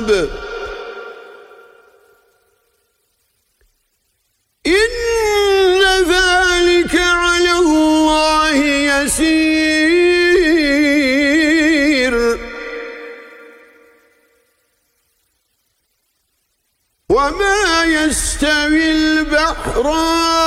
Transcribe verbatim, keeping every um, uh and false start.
الحساب إن ذلك على الله يسير وما يستوي البحران